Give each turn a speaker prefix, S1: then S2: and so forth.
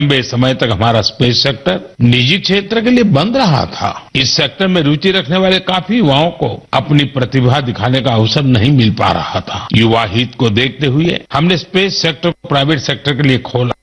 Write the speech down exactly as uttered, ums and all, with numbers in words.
S1: लंबे समय तक हमारा स्पेस सेक्टर निजी क्षेत्र के लिए बंद रहा था। इस सेक्टर में रुचि रखने वाले काफी युवाओं को अपनी प्रतिभा दिखाने का अवसर नहीं मिल पा रहा था। युवा हित को देखते हुए हमने स्पेस सेक्टर को प्राइवेट सेक्टर के लिए खोला।